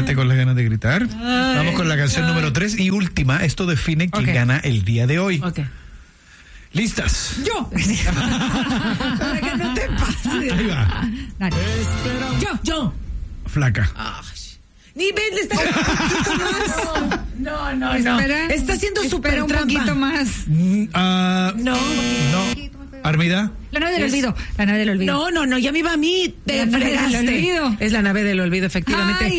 Quédate con las ganas de gritar. Vamos con la canción número 3 y última. Esto define quién gana el día de hoy. Ok. ¿Listas? Yo. Para que no te pases. Ahí va. Dale. Yo. Flaca. Ni ven, le está No. Espera, Está haciendo súper un trampa. poquito más. No. Armida. La nave del olvido. La nave del olvido. No, ya me iba a mí. Te La nave del fregaste. olvido. Es la nave del olvido, efectivamente. Ay.